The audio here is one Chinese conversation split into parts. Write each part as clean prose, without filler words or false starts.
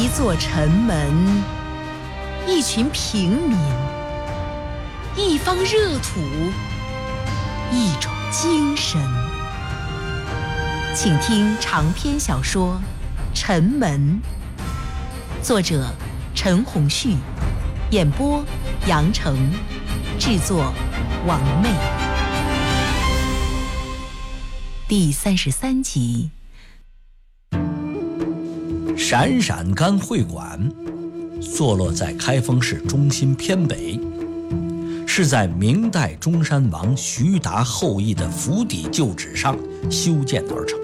一座城门，一群平民，一方热土，一种精神。请听长篇小说《城门》，作者陈鸿旭，演播杨成，制作王妹。第33集。 闪闪干会馆坐落在开封市中心偏北，是在明代中山王徐达后裔的府邸旧址上修建而成。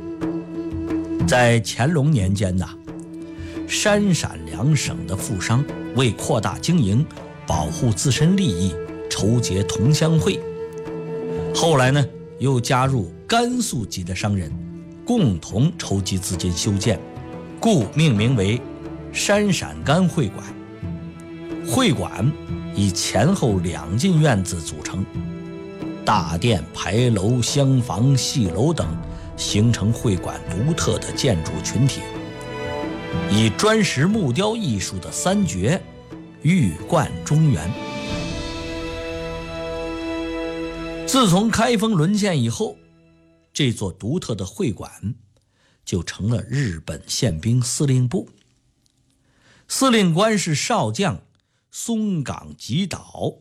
在乾隆年间山陕两省的富商为扩大经营，保护自身利益，筹结同乡会。后来又加入甘肃籍的商人，共同筹集资金修建，故命名为山陕干会馆。会馆以前后2进院子组成，大殿、牌楼、厢房、戏楼等形成会馆独特的建筑群体。以砖石木雕艺术的3绝玉冠中原。自从开封沦陷以后，这座独特的会馆就成了日本宪兵司令部。司令官是少将松冈吉岛。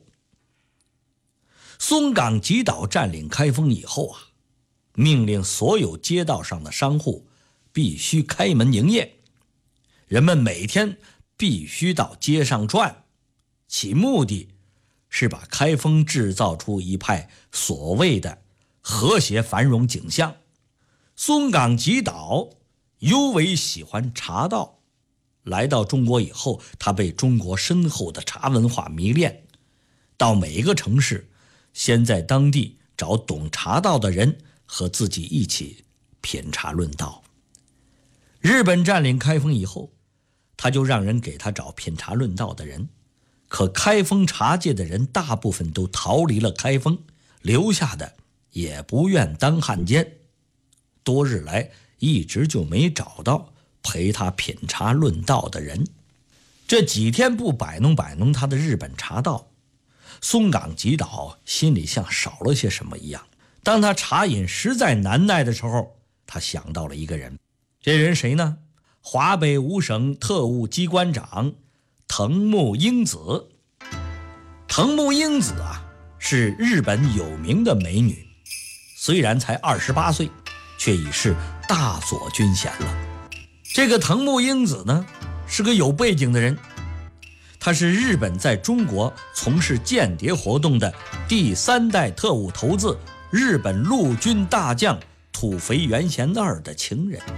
松冈吉岛占领开封以后命令所有街道上的商户必须开门营业，人们每天必须到街上转，其目的是把开封制造出一派所谓的和谐繁荣景象。松冈吉岛尤为喜欢茶道，来到中国以后，他被中国深厚的茶文化迷恋，到每一个城市，先在当地找懂茶道的人和自己一起品茶论道。日本占领开封以后，他就让人给他找品茶论道的人，可开封茶界的人大部分都逃离了开封，留下的也不愿当汉奸，多日来一直就没找到陪他品茶论道的人。这几天不摆弄摆弄他的日本茶道，松冈吉岛心里像少了些什么一样。当他茶饮实在难耐的时候，他想到了一个人。这人谁呢？华北5省特务机关长藤木英子。藤木英子是日本有名的美女，虽然才28岁，却已是大佐军衔了。这个藤木英子是个有背景的人，他是日本在中国从事间谍活动的第3代特务头子日本陆军大将土肥原贤二的情人。